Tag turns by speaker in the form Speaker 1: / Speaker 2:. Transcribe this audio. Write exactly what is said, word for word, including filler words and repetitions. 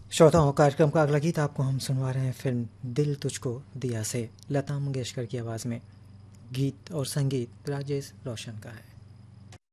Speaker 1: श्रोताओं, कार्यक्रम का अगला गीत आपको हम सुनवा रहे हैं फिल्म दिल तुझको दिया से, लता मंगेशकर की आवाज़ में। गीत और संगीत राजेश रोशन का है।